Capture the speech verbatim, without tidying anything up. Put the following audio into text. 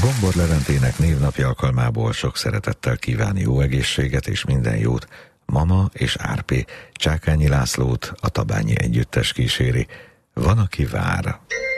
Bombor Leventének névnapja alkalmából sok szeretettel kíván jó egészséget és minden jót Mama és Árpi. Csákányi Lászlót a Tabányi Együttes kíséri. Van, aki vár.